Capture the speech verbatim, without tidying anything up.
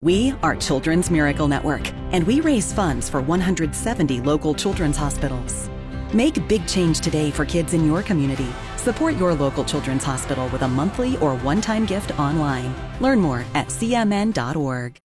We are Children's Miracle Network, and we raise funds for one hundred seventy local children's hospitals. Make big change today for kids in your community. Support your local children's hospital with a monthly or one-time gift online. Learn more at c m n dot org.